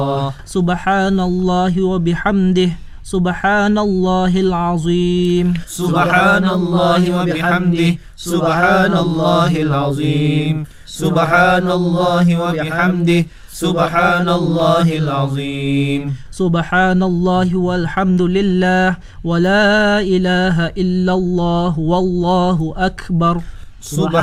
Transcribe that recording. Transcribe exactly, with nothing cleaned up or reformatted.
سبحان الله وبحمده سبحان الله العظيم سبحان الله وبحمده سبحان الله العظيم سبحان الله وبحمده سبحان الله العظيم سبحان الله والحمد لله ولا إله إلا الله والله أكبر. سبحان